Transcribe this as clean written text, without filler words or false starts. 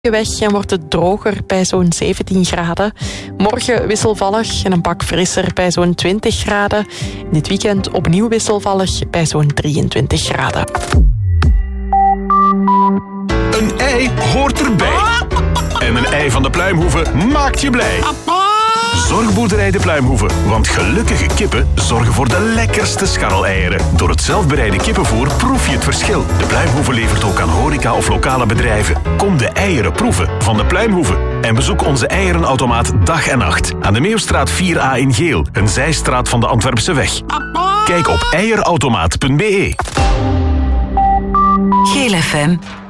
weg en wordt het droger bij zo'n 17 graden. Morgen wisselvallig en een pak frisser bij zo'n 20 graden. Dit weekend opnieuw wisselvallig bij zo'n 23 graden. Een ei hoort erbij. En een ei van de Pluimhoeve maakt je blij. Zorgboerderij de Pluimhoeve, want gelukkige kippen zorgen voor de lekkerste scharreleieren. Door het zelfbereide kippenvoer proef je het verschil. De Pluimhoeve levert ook aan horeca of lokale bedrijven. Kom de eieren proeven van de Pluimhoeve. En bezoek onze eierenautomaat dag en nacht. Aan de Meeuwstraat 4A in Geel, een zijstraat van de Antwerpse weg. Kijk op eierautomaat.be. Geel FM.